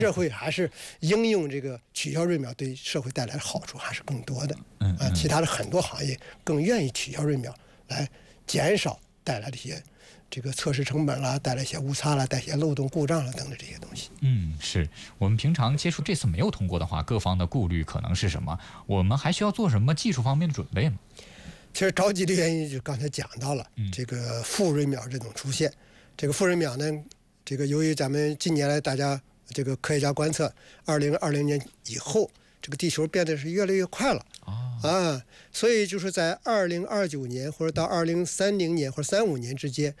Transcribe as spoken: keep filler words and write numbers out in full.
社会还是应用这个取消瑞苗对社会带来的好处还是更多的。 嗯啊，其他的很多行业更愿意取消瑞苗来减少带来的一些这个测试成本啦，带来一些误差啦，带来一些漏洞故障啦等等这些东西。 嗯，是我们平常接触这次没有通过的话，各方的顾虑可能是什么？我们还需要做什么技术方面的准备吗？ 其实着急的原因就刚才讲到了， 嗯、 这个负瑞苗这种出现，这个负瑞苗呢，这个由于咱们近年来大家这个科学家观测，二零二零年以后，这个地球变得是越来越快了。 哦、 啊，所以就是在二零二九年或者到二零三零年或者三五年之间，